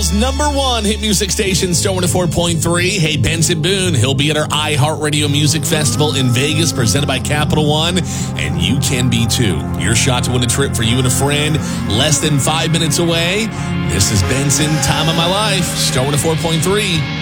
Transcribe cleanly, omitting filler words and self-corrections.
Nashville's #1 hit music station, Star 104.3. Hey, Benson Boone, he'll be at our iHeartRadio Music Festival in Vegas, presented by Capital One, and you can be too. Your shot to win a trip for you and a friend, less than 5 minutes away. This is Benson, Time of My Life, Star 104.3.